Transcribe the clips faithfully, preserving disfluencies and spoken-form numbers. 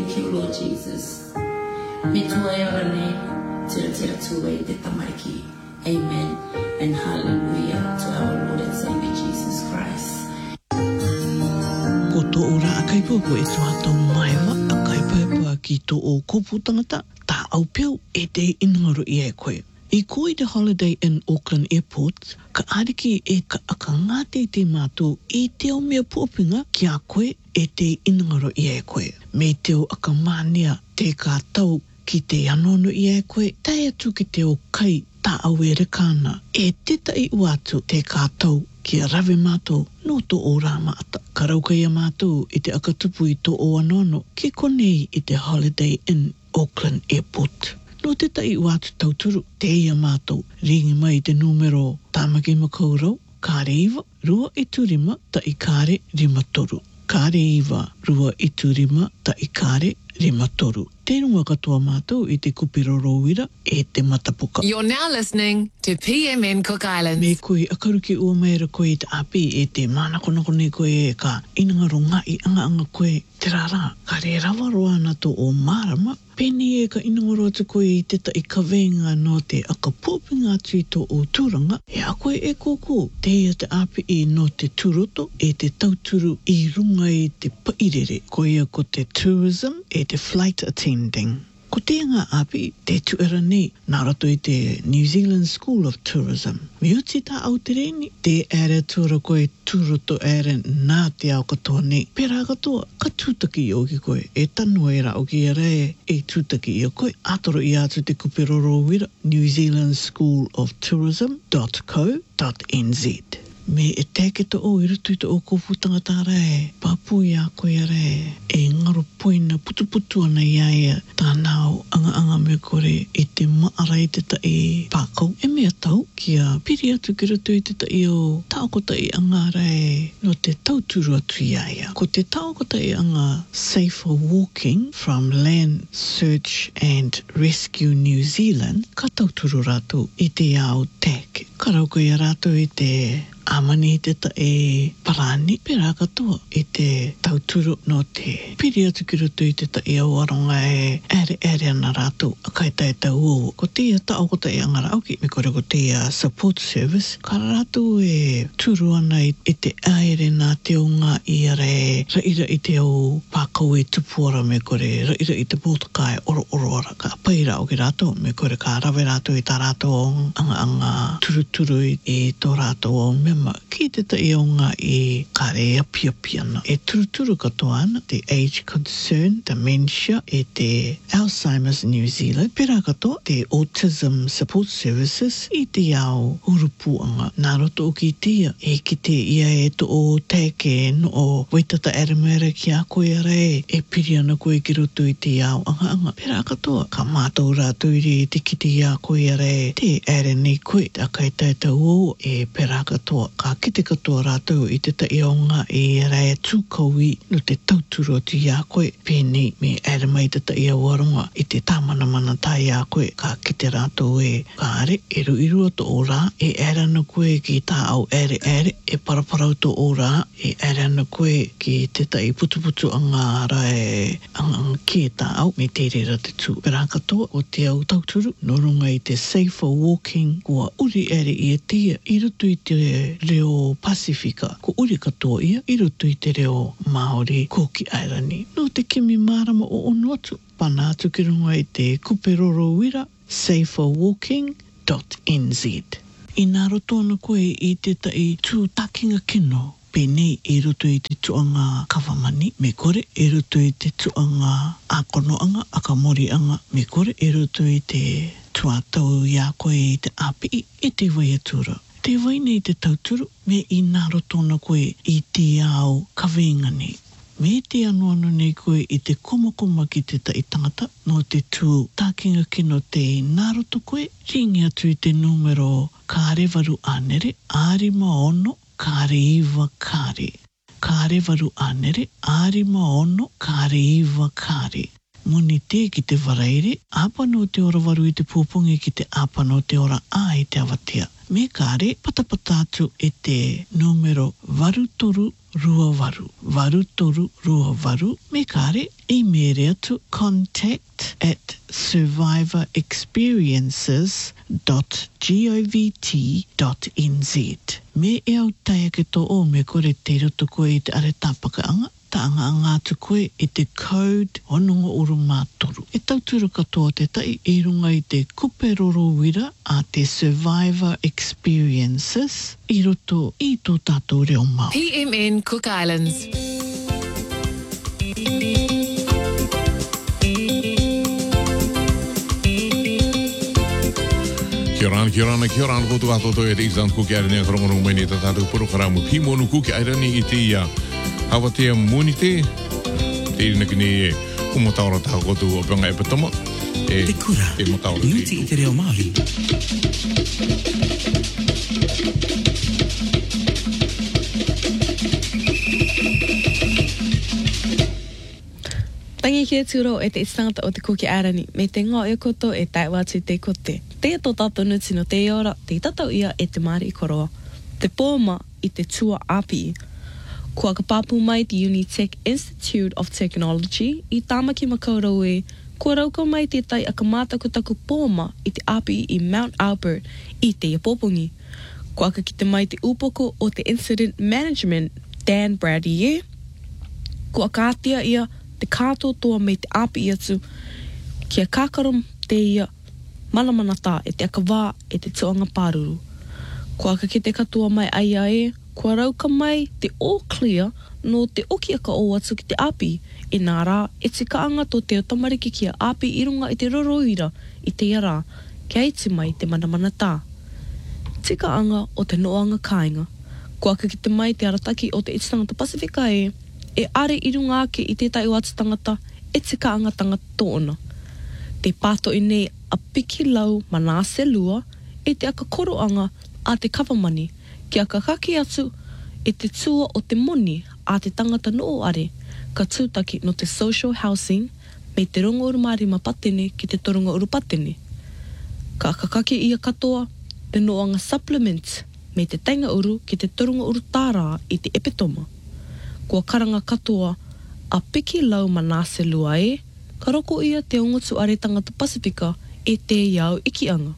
Thank you, Lord Jesus. Me tua e ora ne, tira tira tua e te tamaiki. Amen and hallelujah to our Lord and Savior Jesus Christ. Ko tō ora a kaipapo e tō atau maiwa a kaipapa ki tō o kupu tangata tā au peo e te inangaro i e koe. I koe te Holiday Inn Auckland Airport, ka ariki e ka aka ngāte te mātou e teo mea puapinga ki a koe e te inangaro i e koe. Me teo aka mānia te kātau ki te anono i e koe, tai atu ki te o kai tā au e rekana e teta i uatu te kātau ki a rawe mātou no tō o rāma ata. Ka raukai a mātou i te aka tupu i tō o anono ki konei i te Holiday Inn Auckland Airport. No te tai watu tauturu, te ia mātou, ringi mai te numero tāmaki makaurau, kāre iwa, rua i turima, ta i kāre rima toru. Kāre iwa, rua i turima, ta i kāre rima toru. Te runga katoa mātou i te kupiroro wira e te matapuka. You're now listening to P M N Cook Islands. Me koe akaruki ua meira koe te api e te mānakonakone koe e ka inangaro ngai anga anga koe te rara. Ka re rawa roa na tō o marama. Peni e ka inangaro atu koe i te ta i ka venga no te aka pōpinga atu i tō o tūranga. E a koe e kōkō te ia te api i no te turoto e te tauturu i runga i te pairere. Ko ia ko te tourism e te flight attendant. Ko te ngā api, te tuera nei, nā rato i te New Zealand School of Tourism. Mi uti tā au te reni, te ere tūra koe tūroto ere nā te au katoa nei. Pera katoa, ka tūtaki i oki koe, e tanu e ra oki e re e tūtaki i o koe. Atoro i atu te kupiroro wira, New Zealand School of Tourism dot co dot n z. Me e teke to o i rutu i to o kopu tangata re, papu i a koe re, e ngaro poina putuputu ana i aia, tānao anga anga me kore i te maara i te tai pākau. E mea tau, ki a piri atu ki rutu i te tai o taokota i anga re, no te tauturu atu i aia. Ko te taokota i anga Safer Walking from Land Search and Rescue New Zealand, ka tauturu rātou i te ao teke. Ka rauko i a rātou i te amani te ta e parani, pera katoa i te tauturu no te piri atu ki rutu i te ta i au aronga e ere ere ana rātou a kai tai tau o. Ko te ia ta kota i angara auki, me kore ko te ia support service, ka rātou e turu ana i, i te aere nā te o ngā i are raira i te au pākau e tupuara me kore raira i te pōtakai oro oro ara, ka paira o ki rātou, me kore ka rawe rātou i tā rātou anga anga turu turu i, i tō rātou o me ki te tai o ngā i kare api api ana. E turuturu katoa ana, te Age Concern, Dementia, e te Alzheimer's New Zealand, pera katoa te Autism Support Services i te ao urupuanga. Nā roto o ki tia, e ki te ia e to o teke no o waitata eremere ki a koe re, e piri ana koe ki roto i te ao anga anga. Pera katoa, ka mātou rātou i te ki te ia koe re, te ere nei koe, te akai tai tau o, e pera katoa. Ka kite katoa rātou i te tai o ngā e rea tūkaui no te tauturu atu i a koe. Pēnei me ere mai te tai o aronga i te tāmana mana tai a koe. Ka kite rātou e kāre e ruiru atu o rā e ere ana koe ki tā au ere ere e paraparau to o rā e ere ana koe ki te tai putu putu anga ra e anga anga ki e tā au me te rera te tū. Pera katoa o te au tauturu no runga i te Safer Walking kua uri ere i e tia i rutu i te reo Pasifika, ko uri katoa ia, i rutu i te reo Māori Koki Airani. No te kimi marama o ono atu, pana atu ki runga i te kuperoro wira, safer walking dot n z. I nā roto ana koe i te tai tū takinga kino, pēnei i rutu i te tuanga kawamani, me kore i rutu i te tuanga akonoanga, akamorianga, me kore i rutu i te tuatau ia koe i te api i te waiatura. Te waine i te tauturu, me i nā rotona koe i te ao kawenga nei. Me te anuanu nei koe i te komakoma ki te tai tangata, no te tū tākinga kino te nā roto koe, ringi atu i te numero kāre waru anere, ārima ono, kāre iwa kāre. Kāre waru anere, ārima ono, kāre iwa kāre. Muni te ki te waraire, āpano te ora waru i te pūpungi ki te āpano te ora ā i te awatea. Me kāre patapata atu e te numero warutoru rua waru. Warutoru rua waru. Me kāre e mere atu contact at survivor experiences dot govt dot n z. Me e au taia ke tō o me kore te roto koe i te are tāpakaanga. Ta anga anga atu koe i te code hononga uru mātoru. E tauturu katoa te tai i runga i te kuperoro wira a te survivor experiences i roto i tō tātou reo mau. P M N Cook Islands. Kia ora, kia ora, kia ora, kotu atoto e te Island Cook Islands e karongono meni ta tātou porokaramu Pimonu Cook Islands i te ia hawa te muni te te irina kini e umotaora taha kotu o peonga e patoma e te kura, te motaora nuti i te reo Māori. Tangi kia tūro e te istangata o te Kuki Arani, me te ngā e koto e tai wātu te kote. Te ato tātou nuti no te ora, te tatau ia e te Māori i koroa. Te pōma i te tua api. Kua ka pāpū mai te Unitech Institute of Technology i Tāmaki Makaurau e, kua rauka mai te tai a ka mātakutaku pōma i te api i Mount Albert i te Iapōpungi. Kua ka kite mai te upoko o te Incident Management Dan Brady e. Kua kātia ia te kātoa toa me te api atu kia kākaram te ia manamanata e te akawā e te tuanga pāruru. Kua ka kite katoa mai aia e, kua rauka mai te all clear no te oki aka o atu ki te api e nā rā e te kaanga tō te o tamariki kia api i runga i te roroira i te ara kia iti mai te manamanata. Te kaanga o te noanga kāinga. Kua ka kite mai te arataki o te ititangata Pasifika e, e are i runga ake i tētai o atu tangata e te kaanga tangata tōna. Te pāto i nei a piki lau manase lua e te aka koroanga a te kawamani ki aka kaki atu e te tua o te moni a te tangata no are ka tūtaki no te social housing me te rongo uru marima patene ki te toronga uru patene. Ka aka kaki ia katoa te noanga supplement me te tainga uru ki te toronga uru tāra i te epitoma. Kua karanga katoa a piki lau manase lua e, ka roko ia te ongotu are tangata Pasifika e te iau ikianga.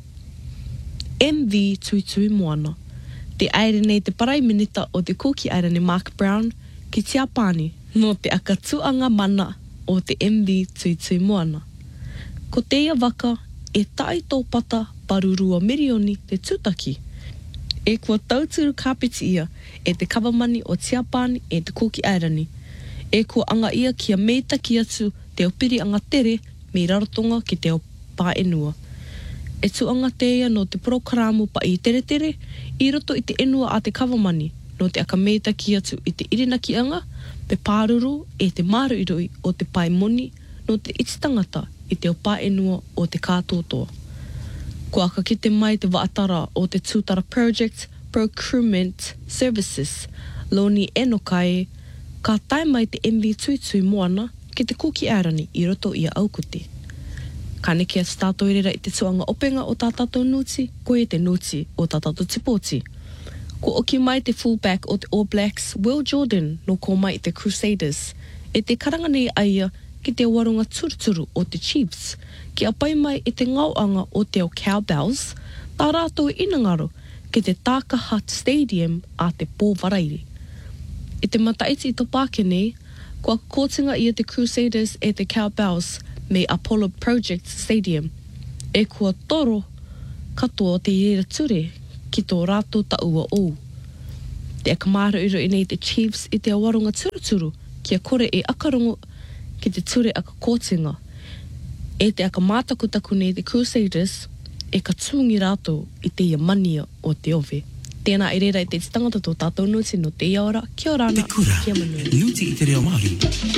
M V Tui Tui Moana. Te aere nei te parai minita o te Kuki Airene Mark Brown ki te apani no te akatuanga mana o te M V Tui Tui Moana. Ko te ia waka e tai tō pata parurua mirioni te tūtaki. E kua tauturu kāpiti ia e te kawamani o te apani e te Kuki Airene. E kua anga ia kia meita ki atu te opiri anga tere me rarotonga ki te o pāenua. E tuanga te ia no te prokaramu pa i tere tere, i roto i te enua a te kawamani, no te akameita ki atu i te irinaki anga, pe pāruru e te māruiroi o te paimoni, no te ititangata i te o pāenua o te kātotoa. Kua ka kite mai te waatara o te Tūtara Project Procurement Services, Loni Enokai, ka tai mai te M V Tui Tui Moana ki te Kuki Airani i roto i a Aukuti. Ka neke atu tātou rera i te tuanga openga o tā tātou nuti, ko e te nuti o tā tātou tipoti. Ko oki mai te fullback o te All Blacks, Will Jordan, no ko mai i te Crusaders, e te karanga nei aia ki te warunga turuturu o te Chiefs, ki a pai mai i te ngauanga o te o Cowbells, tā rātou inangaro ki te Taka Hut Stadium a te Pōwarairi. I te mataiti i tō Pākene, kua kōtinga i te Crusaders e te Cowbells me Apollo Project Stadium, e kua toro katoa te iera ture ki tō rātou taua o. Te akamara iro i nei te Chiefs i te awarunga turuturu kia kore e akarongo ki te ture aka kōtinga. E te akamātakutaku nei te Crusaders e ka tūngi rātou i te ia mania o te ove. Tēnā i reira i te tangata tō tātou nuti no te ia ora, kia orana, Te kura, kia manu. nuti i te reo Māori.